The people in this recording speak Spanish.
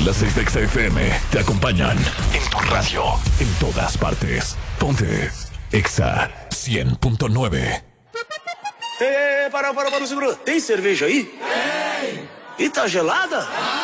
las 6 de Exa FM te acompañan en tu radio, en todas partes. Ponte Exa 100.9. Para, segura. Tem cerveja aí? Tem. E tá gelada?